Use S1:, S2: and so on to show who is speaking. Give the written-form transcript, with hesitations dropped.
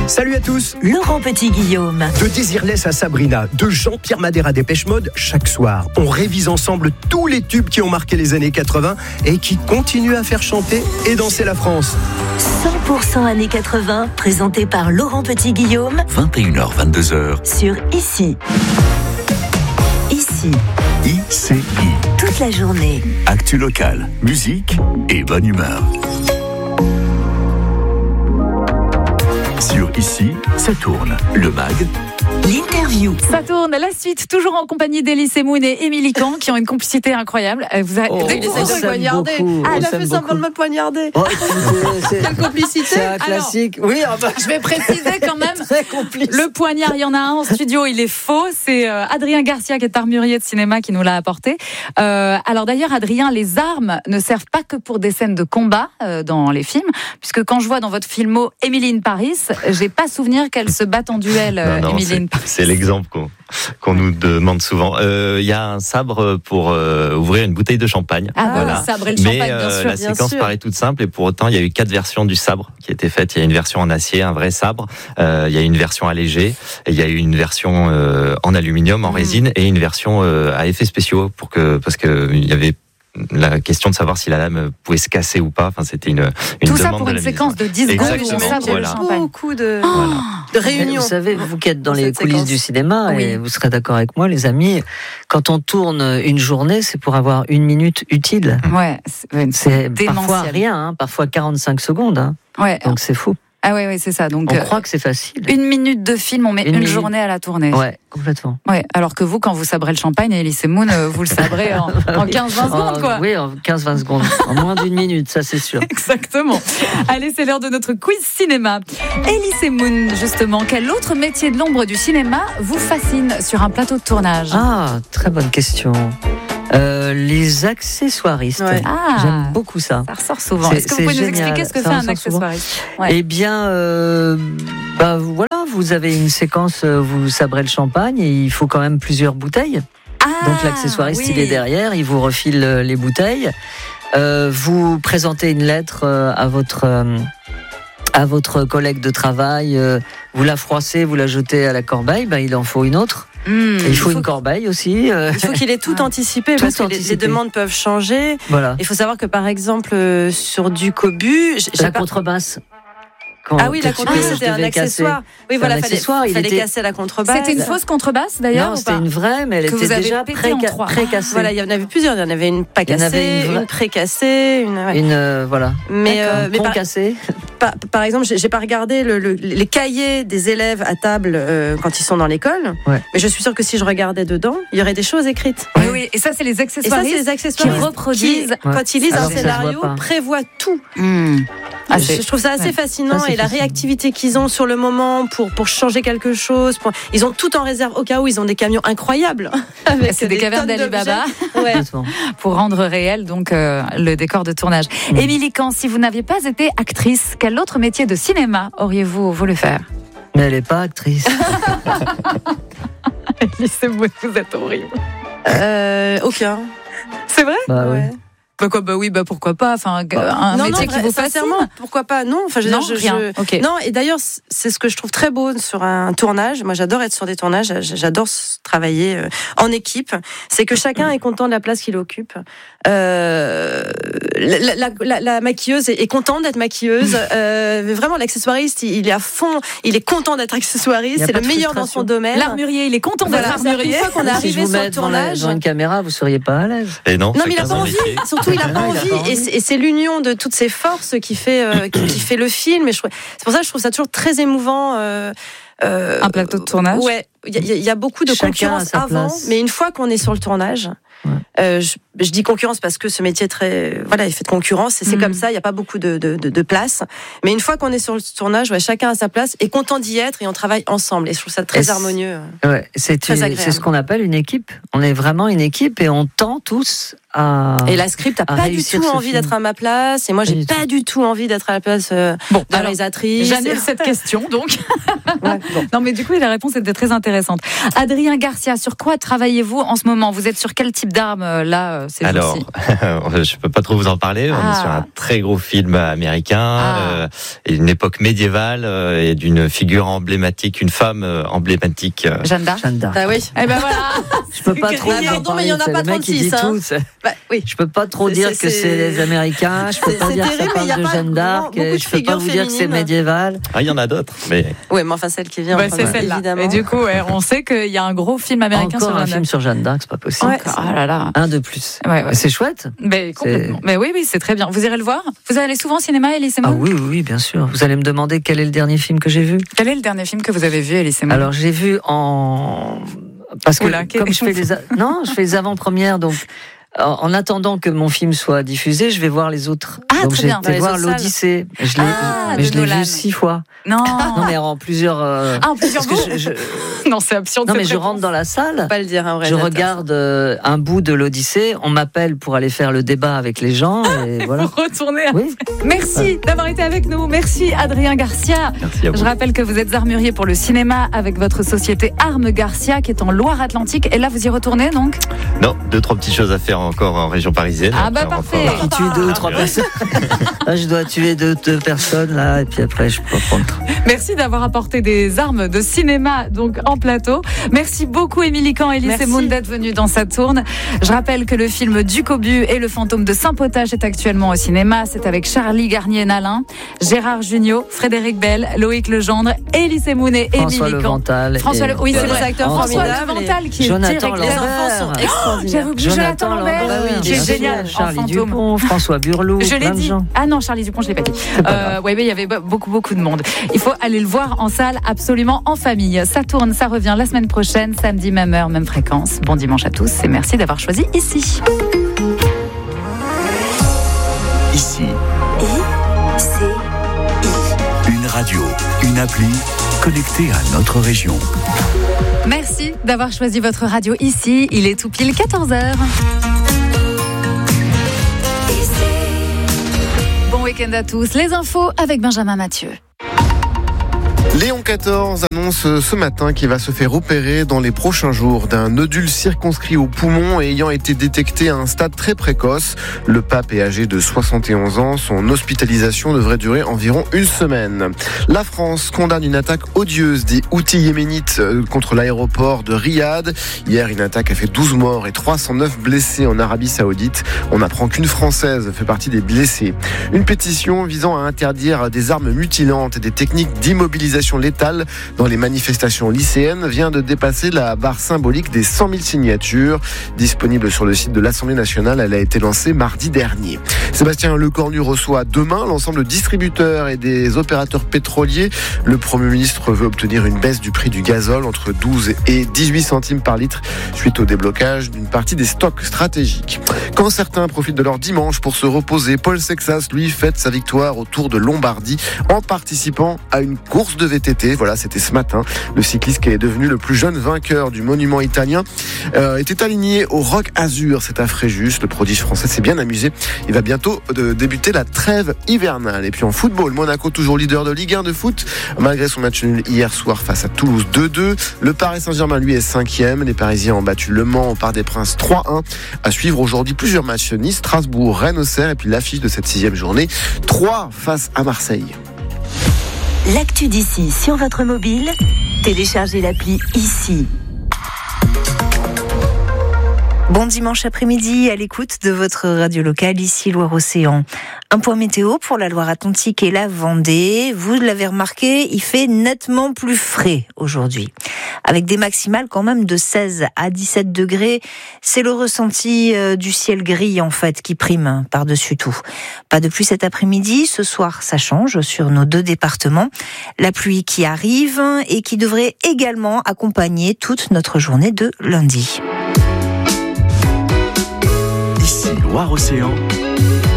S1: Salut à tous.
S2: Laurent Petit-Guillaume.
S1: De Désirless à Sabrina, de Jean-Pierre Madère à Dépêche Mode, chaque soir, on révise ensemble tous les tubes qui ont marqué les années 80 et qui continuent à faire chanter et danser la France.
S2: 100% années 80, présenté par Laurent Petit-Guillaume.
S3: 21h, 22h.
S2: Sur ICI. ICI.
S3: ICI.
S2: Toute la journée.
S3: Actu locale, musique et bonne humeur. Sur ICI, ça tourne. Le MAG.
S2: L'interview.
S4: Ça tourne, la suite, toujours en compagnie d'Elise Moon et Émilie Kahn, qui ont une complicité incroyable. Vous avez...
S5: Il essaie de me poignarder. Il a fait semblant de me poignarder. Quelle complicité.
S6: C'est un classique. Oui,
S4: je vais préciser quand même.
S6: Très complice.
S4: Le poignard, il y en a un en studio, il est faux. C'est Adrien Garcia, qui est armurier de cinéma, qui nous l'a apporté. Alors d'ailleurs, Adrien, les armes ne servent pas que pour des scènes de combat dans les films, puisque quand je vois dans votre filmo Emily in Paris, j'ai pas souvenir qu'elle se batte en duel, Emily in Paris.
S7: C'est l'exemple qu'on nous demande souvent. Il y a un sabre pour ouvrir une bouteille de champagne.
S4: Le sabre et le champagne, bien sûr.
S7: La séquence paraît toute simple et pour autant, il y a eu 4 versions du sabre qui étaient faites. Il y a une version en acier, un vrai sabre. Il y a une version allégée. Et il y a eu une version en aluminium, en résine et une version à effets spéciaux parce que il y avait la question de savoir si la lame pouvait se casser ou pas. Enfin, c'était une
S4: tout
S7: demande
S4: ça pour
S7: de
S4: une
S7: la
S4: séquence de 10 secondes.
S5: Beaucoup de réunions.
S6: Vous savez, vous qui êtes dans les
S5: cette
S6: coulisses
S5: séquence.
S6: du cinéma,
S4: Oui.
S6: et vous serez d'accord avec moi, les amis, quand on tourne une journée, c'est pour avoir 1 minute utile.
S4: Ouais,
S6: C'est parfois
S4: démentiel.
S6: rien, parfois 45 secondes.
S4: Ouais.
S6: Donc c'est fou.
S4: Ah ouais, c'est ça. Donc
S6: On croit que c'est facile.
S4: 1 minute de film, on met une journée à la tournée.
S6: Ouais, complètement.
S4: Ouais, alors que vous, quand vous sabrez le champagne, Elise Moon, vous le sabrez en 15-20 secondes, quoi.
S6: Oui, en 15-20 secondes. En moins d'1 minute, ça c'est sûr.
S4: Exactement. Allez, c'est l'heure de notre quiz cinéma. Elise Moon, justement, quel autre métier de l'ombre du cinéma vous fascine sur un plateau de tournage?
S6: Ah, très bonne question. Les accessoiristes.
S5: Ouais.
S6: J'aime beaucoup ça.
S4: Ça ressort souvent.
S6: C'est-
S4: Est-ce que vous pouvez
S6: c'est
S4: nous
S6: génial.
S4: expliquer ce que
S6: Ça
S4: fait un
S6: ressort souvent.
S4: accessoiriste? Ouais.
S6: Eh bien, voilà, vous avez une séquence, vous sabrez le champagne et il faut quand même plusieurs bouteilles. Donc l'accessoiriste,
S4: oui.
S6: il est derrière, il vous refile les bouteilles. Vous présentez une lettre à votre collègue de travail, vous la froissez, vous la jetez à la corbeille, il en faut une autre. Et il faut une corbeille aussi.
S5: Il faut qu'il ait tout anticipé parce que les demandes peuvent changer.
S6: Voilà.
S5: Il faut savoir que par exemple sur du cobu,
S6: La contrebasse.
S5: Ah oui, la contrebasse c'était un accessoire. Oui, voilà,
S6: un accessoire,
S5: fallait
S6: il était-
S5: casser la contrebasse.
S4: C'était une fausse contrebasse, d'ailleurs,
S6: Non,
S4: ou
S6: c'était
S4: pas?
S6: une vraie, mais elle
S4: Que vous
S6: était
S4: avez
S6: déjà
S4: pété en trois.
S6: pré-cassée.
S5: Voilà, il y en avait plusieurs. Il y en avait une pas
S6: Il y en avait
S5: cassée,
S6: une vraie.
S5: une pré-cassée, ouais.
S6: Voilà.
S5: Mais
S6: Pont
S5: par,
S6: cassé.
S5: par exemple, j'ai pas regardé les cahiers des élèves à table quand ils sont dans l'école.
S6: Ouais.
S5: Mais je suis sûre que si je regardais dedans, il y aurait des choses écrites.
S4: Oui, oui. Et ça, c'est les
S5: Et ça,
S4: accessoiristes
S5: c'est les accessoires
S4: qui reproduisent.
S5: quand ils lisent
S6: Alors
S5: un
S6: que ça se voit
S5: scénario,
S6: pas.
S5: prévoient tout.
S4: Ah,
S5: Je trouve ça assez fascinant
S6: Ça, c'est
S5: et la
S6: fascinant.
S5: réactivité qu'ils ont sur le moment pour changer quelque chose. Ils ont tout en réserve au cas où ils ont des camions incroyables. Avec
S4: C'est des cavernes
S5: tonnes
S4: d'Ali Baba.
S5: d'objets. Ouais.
S6: Complètement.
S4: pour rendre réel donc le décor de tournage. Émilie Kahn, si vous n'aviez pas été actrice, quel autre métier de cinéma auriez-vous voulu faire?
S6: Mais elle n'est pas actrice.
S4: Elise Moon, vous êtes horrible.
S5: Aucun.
S4: C'est vrai?
S6: Bah oui.
S5: Ouais.
S4: Pourquoi pas? Enfin, un
S5: Non,
S4: métier qui vous fascine.
S5: sincèrement, pourquoi pas? Non, enfin, je veux
S4: Non,
S5: dire,
S4: rien. Ok.
S5: Non, et d'ailleurs, c'est ce que je trouve très beau sur un tournage. Moi, j'adore être sur des tournages. J'adore travailler en équipe. C'est que chacun est content de la place qu'il occupe. La maquilleuse est contente d'être maquilleuse. Vraiment, l'accessoiriste, il est à fond. Il est content d'être
S6: Il
S5: accessoiriste.
S6: y a
S5: C'est
S6: pas
S5: le
S6: de
S5: meilleur dans
S6: frustration.
S5: son domaine.
S4: L'armurier, il est content d'être
S5: Voilà, c'est-à-dire
S4: armurier.
S5: qu'une fois qu'on est
S6: Si je
S5: arrivé
S6: vous
S5: sur le
S6: mets
S5: tournage.
S6: devant une caméra, vous seriez pas à l'aise.
S7: Et non,
S5: Non, mais il a
S7: chacun
S5: pas
S7: son
S5: envie.
S7: métier.
S5: Surtout, il a pas
S6: Il a
S5: envie.
S6: pas envie.
S5: Et c'est l'union de toutes ces forces qui fait le film. Et c'est pour ça que je trouve ça toujours très émouvant.
S4: Un plateau de tournage.
S5: Ouais, il y a beaucoup de
S6: Chacun
S5: concurrence
S6: à sa
S5: avant,
S6: place.
S5: mais une fois qu'on est sur le tournage, je dis concurrence parce que ce métier est très, voilà, il fait de concurrence et c'est comme ça, il n'y a pas beaucoup de place. Mais une fois qu'on est sur le tournage, chacun à sa place est content d'y être et on travaille ensemble. Et je trouve ça très harmonieux.
S6: Ouais, c'est
S5: agréable.
S6: ce qu'on appelle une équipe. On est vraiment une équipe et on tend tous à.
S5: Et la script a
S6: à
S5: pas du
S6: réussir
S5: tout
S6: ce
S5: envie
S6: film.
S5: d'être à ma place et moi j'ai
S6: Pas du
S5: pas du tout envie d'être à la place de
S4: Bon,
S5: la
S4: alors,
S5: réalisatrice.
S4: j'annule cette question, donc.
S5: Ouais, bon.
S4: Non, mais du coup, la réponse était très intéressante. intéressante. Adrien Garcia, sur quoi travaillez-vous en ce moment? Vous êtes sur quel type d'armes là ces jours-ci?
S7: Je peux pas trop vous en parler. On est sur un très gros film américain, une époque médiévale et d'une figure emblématique, une femme emblématique.
S4: Jeanne d'Arc.
S5: Ah oui.
S4: Eh ben voilà.
S6: Je peux pas trop.
S5: Pardon, mais il y en a pas 36.
S6: Oui. Je peux pas trop dire que c'est les Américains. Je peux pas dire que ça parle de Jeanne d'Arc. Je peux pas vous dire que c'est médiéval.
S7: Ah, il y en a d'autres, mais.
S5: Oui, mais enfin celle qui vient.
S4: C'est celle-là. Évidemment. Et du coup, on sait qu'il y a un gros film américain
S6: sur
S4: Jeanne d'Arc.
S6: Un film sur Jeanne d'Arc, c'est pas possible.
S4: Ouais. Oh là là.
S6: Un de plus.
S4: Ouais.
S6: C'est chouette.
S4: Mais complètement. Mais oui, c'est très bien. Vous irez le voir? Vous allez souvent au cinéma, Elie Moon?
S6: Ah oui, bien sûr. Vous allez me demander quel est le dernier film que j'ai vu?
S4: Quel est le dernier film que vous avez vu, Elie Moon?
S6: Alors j'ai vu parce que comme je fais les avant-premières, donc en attendant que mon film soit diffusé, je vais voir les autres. Donc j'ai été voir l'Odyssée. Je l'ai vu 6 fois.
S4: Non,
S6: mais en plusieurs.
S4: En plusieurs bouts. Non, c'est absurde.
S6: Non, mais je rentre dans la salle.
S5: Faut pas le dire, un vrai.
S6: Je regarde un bout de l'Odyssée. On m'appelle pour aller faire le débat avec les gens. Et voilà.
S4: Retourner.
S6: Oui.
S4: Merci d'avoir été avec nous. Merci Adrien Garcia.
S7: Merci à vous.
S4: Je rappelle que vous êtes armurier pour le cinéma avec votre société Armes Garcia qui est en Loire-Atlantique. Et là, vous y retournez donc?
S7: Non, 2-3 petites choses à faire encore en région parisienne.
S4: Ah bah parfait.
S6: Qui tue 2 ou 3 personnes. Là, je dois tuer 2 personnes là, et puis après je peux prendre.
S4: Merci d'avoir apporté des armes de cinéma donc en plateau. Merci beaucoup Émilie Camp et Elie Moon d'être venus dans Saturne. Je rappelle que le film Ducobu et le fantôme de Saint-Potage est actuellement au cinéma. C'est avec Charlie Garnier-Nalin, Gérard Jugnot, Frédéric Bell, Loïc Legendre, Elie Moon et Émilie Camp. Oui, c'est les acteurs formidables. François Levental qui est
S6: Jonathan
S5: Les enfants sont extraordinaires.
S4: J'avoue que Jonathan Lambert, qui est génial.
S6: Charlie Dupont, François Burlot.
S4: Je l'ai dit. Ah non, Charlie Dupont, je l'ai pas dit. Ouais, mais il y avait beaucoup de monde. Il faut aller le voir en salle, absolument en famille. Ça tourne, ça revient la semaine prochaine, samedi, même heure, même fréquence. Bon dimanche à tous et merci d'avoir choisi ici.
S3: Ici. Une radio, une appli connectée à notre région.
S4: Merci d'avoir choisi votre radio ici. Il est tout pile 14h. Bon week-end à tous. Les infos avec Benjamin Mathieu.
S8: Léon XIV annonce ce matin qu'il va se faire opérer dans les prochains jours d'un nodule circonscrit au poumon ayant été détecté à un stade très précoce. Le pape est âgé de 71 ans. Son hospitalisation devrait durer environ 1 semaine. La France condamne une attaque odieuse des Houthis yéménites contre l'aéroport de Riyad. Hier, une attaque a fait 12 morts et 309 blessés en Arabie Saoudite. On apprend qu'une Française fait partie des blessés. Une pétition visant à interdire des armes mutilantes et des techniques d'immobilisation létale dans les manifestations lycéennes vient de dépasser la barre symbolique des 100 000 signatures. Disponible sur le site de l'Assemblée nationale, elle a été lancée mardi dernier. Sébastien Lecornu reçoit demain l'ensemble des distributeurs et des opérateurs pétroliers. Le Premier ministre veut obtenir une baisse du prix du gazole entre 12 et 18 centimes par litre suite au déblocage d'une partie des stocks stratégiques. Quand certains profitent de leur dimanche pour se reposer, Paul Sexas, lui, fête sa victoire au Tour de Lombardie en participant à une course de VTT. Voilà, c'était ce matin. Le cycliste qui est devenu le plus jeune vainqueur du monument italien était aligné au Roc Azur. C'est à Fréjus. Le prodige français s'est bien amusé. Il va bientôt débuter la trêve hivernale. Et puis en football, Monaco toujours leader de Ligue 1 de foot. Malgré son match nul hier soir face à Toulouse 2-2. Le Paris Saint-Germain, lui, est 5e. Les Parisiens ont battu Le Mans au Parc des Princes 3-1. À suivre aujourd'hui plusieurs matchs. Nice, Strasbourg, Rennes, Auxerre. Et puis l'affiche de cette 6e journée. 3 face à Marseille.
S2: L'actu d'ici sur votre mobile, téléchargez l'appli ici.
S9: Bon dimanche après-midi à l'écoute de votre radio locale, ici Loire-Océan. Un point météo pour la Loire-Atlantique et la Vendée. Vous l'avez remarqué, il fait nettement plus frais aujourd'hui. Avec des maximales quand même de 16 à 17 degrés. C'est le ressenti du ciel gris en fait qui prime par-dessus tout. Pas de pluie cet après-midi. Ce soir, ça change sur nos 2 départements. La pluie qui arrive et qui devrait également accompagner toute notre journée de lundi.
S3: Ici Loire-Océan.